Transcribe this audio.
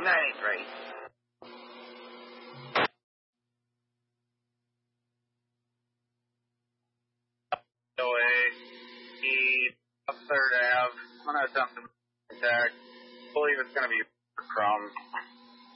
983. Up 3rd Ave. I'm going to attempt to contact. I believe it's going to be from